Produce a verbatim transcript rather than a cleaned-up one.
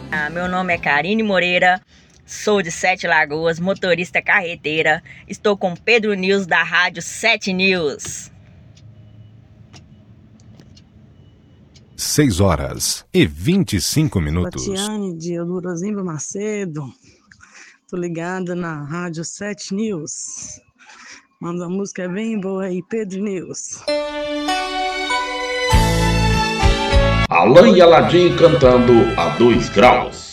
Ah, meu nome é Karine Moreira, sou de Sete Lagoas, motorista carreteira. Estou com Pedro News da Rádio Sete News. seis horas e vinte e cinco minutos. Batiane de Eudorozimba Macedo. Tô ligada na Rádio Sete News. Manda uma música bem boa aí, Pedro News. Alan e Aladim cantando A Dois Graus.